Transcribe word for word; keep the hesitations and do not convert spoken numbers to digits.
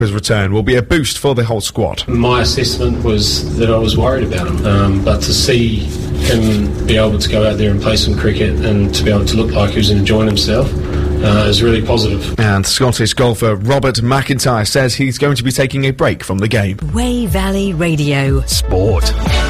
His return will be a boost for the whole squad. My assessment was that I was worried about him, um, but to see him be able to go out there and play some cricket and to be able to look like he was enjoying himself uh, is really positive. And Scottish golfer Robert McIntyre says he's going to be taking a break from the game. Wey Valley Radio Sport.